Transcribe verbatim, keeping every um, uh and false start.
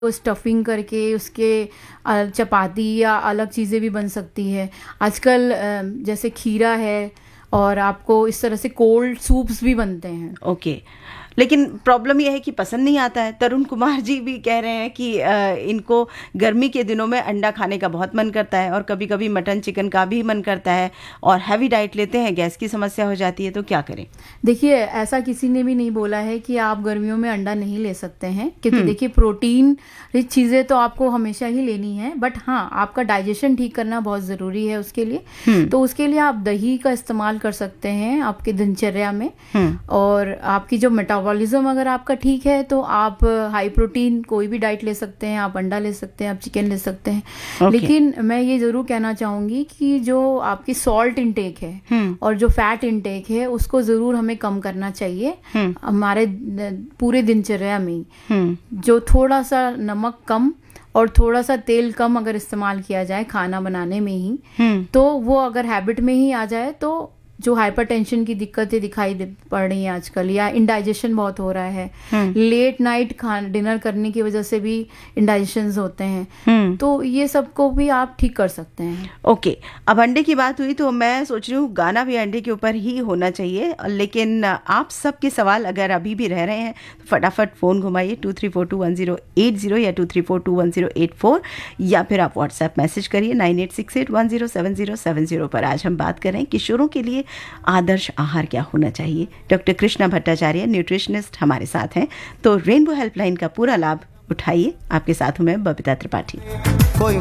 तो स्टफिंग करके उसके अ, चपाती या अलग चीज़ें भी बन सकती है। आजकल अ, जैसे खीरा है और आपको इस तरह से कोल्ड सूप्स भी बनते हैं। ओके, लेकिन प्रॉब्लम यह है कि पसंद नहीं आता है। तरुण कुमार जी भी कह रहे हैं कि अ, इनको गर्मी के दिनों में अंडा खाने का बहुत मन करता है और कभी कभी मटन चिकन का भी मन करता है, और हैवी डाइट लेते हैं, गैस की समस्या हो जाती है, तो क्या करें? देखिए, ऐसा किसी ने भी नहीं बोला है कि आप गर्मियों में अंडा नहीं ले सकते हैं, क्योंकि हम्म। देखिए प्रोटीन रिच चीज़ें तो आपको हमेशा ही लेनी है, बट हाँ, आपका डाइजेशन ठीक करना बहुत ज़रूरी है उसके लिए। हम्म। तो उसके लिए आप दही का इस्तेमाल कर सकते हैं आपकी दिनचर्या में। हम्म। और आपकी जो मेटाबॉलिज्म अगर आपका ठीक है तो आप हाई प्रोटीन कोई भी डाइट ले सकते हैं, आप अंडा ले सकते हैं, आप चिकन ले सकते हैं। ओके। लेकिन मैं ये ज़रूर कहना चाहूँगी कि जो आपकी सॉल्ट इंटेक है हम्म। और जो फैट इंटेक है उसको ज़रूर हमें कम करना चाहिए हम्म। हमारे द- पूरे दिनचर्या में ही। हम्म। जो थोड़ा सा नमक कम और थोड़ा सा तेल कम अगर इस्तेमाल किया जाए खाना बनाने में ही, हम्म। तो वो अगर हैबिट में ही आ जाए तो जो हाइपरटेंशन की दिक्कतें दिखाई दे- पड़ रही हैं आजकल, या इंडाइजेशन बहुत हो रहा है, हम्म। लेट नाइट खाना डिनर करने की वजह से भी इंडाइजेशन होते हैं, हम्म। तो ये सबको भी आप ठीक कर सकते हैं। ओके, अब अंडे की बात हुई तो मैं सोच रही हूँ गाना भी अंडे के ऊपर ही होना चाहिए, लेकिन आप सबके सवाल अगर अभी भी रह रहे हैं तो फटाफट phone घुमाइए to three four to one zero eight zero या to three four to one zero eight four, या फिर आप व्हाट्सएप मैसेज करिए nine eight six eight one zero seven zero seven zero पर। आज हम बात कर रहे हैं किशोरों के लिए आदर्श आहार क्या होना चाहिए। डॉक्टर कृष्णा भट्टाचार्य न्यूट्रिशनिस्ट हमारे साथ हैं, तो रेनबो हेल्पलाइन का पूरा लाभ उठाइए। आपके साथ हूं मैं बबीता त्रिपाठी।